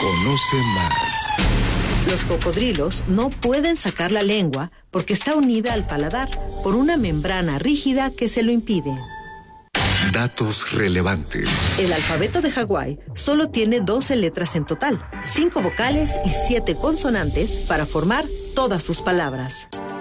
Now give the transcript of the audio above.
Conoce más. Los cocodrilos no pueden sacar la lengua porque está unida al paladar por una membrana rígida que se lo impide. Datos relevantes. El alfabeto de Hawái solo tiene 12 letras en total, 5 vocales y 7 consonantes para formar todas sus palabras.